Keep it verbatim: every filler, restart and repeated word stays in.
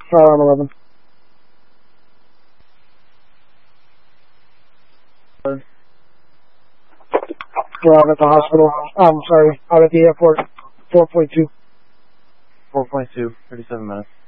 Alarm eleven. We're out at the hospital. I'm sorry, out at the airport. four point two. four point two, thirty-seven minutes.